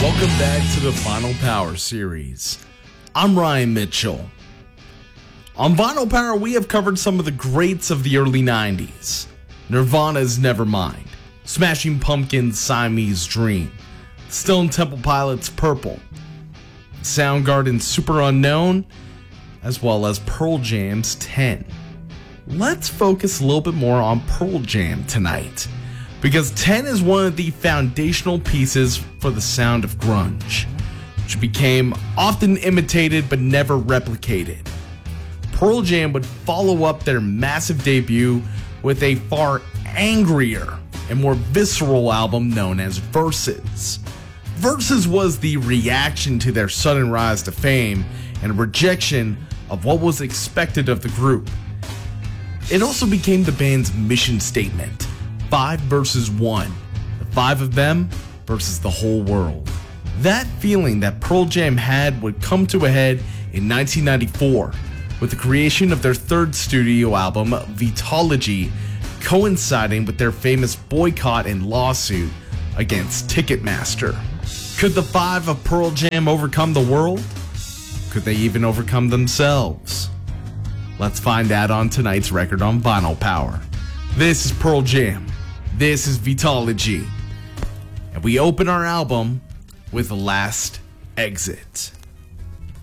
Welcome back to the Vinyl Power series. I'm Ryan Mitchell. On Vinyl Power, we have covered some of the greats of the early 90s. Nirvana's Nevermind, Smashing Pumpkins' Siamese Dream, Stone Temple Pilots' Purple, Soundgarden's Super Unknown, as well as Pearl Jam's 10. Let's focus a little bit more on Pearl Jam tonight, because 10 is one of the foundational pieces for the sound of grunge, which became often imitated but never replicated. Pearl Jam would follow up their massive debut with a far angrier and more visceral album known as Versus. Versus was the reaction to their sudden rise to fame and rejection of what was expected of the group. It also became the band's mission statement, 5 versus 1, the 5 of them versus the whole world. That feeling that Pearl Jam had would come to a head in 1994 with the creation of their third studio album, Vitalogy, coinciding with their famous boycott and lawsuit against Ticketmaster. Could the 5 of Pearl Jam overcome the world? Could they even overcome themselves? Let's find out on tonight's record on Vinyl Power. This is Pearl Jam. This is Vitalogy. And we open our album with The Last Exit.